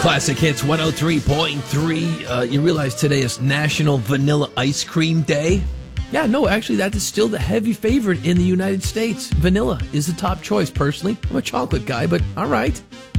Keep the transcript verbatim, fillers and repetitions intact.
Classic Hits one oh three point three. Uh, you realize today is National Vanilla Ice Cream Day? Yeah, no, actually, that is still the heavy favorite in the United States. Vanilla is the top choice, personally. I'm a chocolate guy, but all right.